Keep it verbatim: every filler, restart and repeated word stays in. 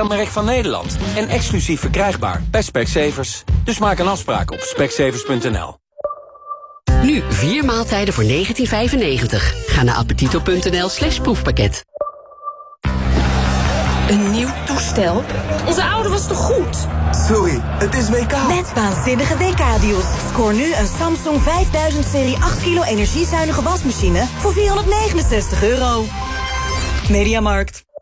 toestelmerk van Nederland. En exclusief verkrijgbaar bij Specsavers. Dus maak een afspraak op specsavers punt n l. Nu vier maaltijden voor negentien vijfennegentig. Ga naar appetito punt n l slash proefpakket. Een nieuw toestel? Onze oude was toch goed? Sorry, het is W K. Met waanzinnige W K-deals. Scoor nu een Samsung vijfduizend serie acht kilo energiezuinige wasmachine voor vierhonderdnegenenzestig euro. Mediamarkt.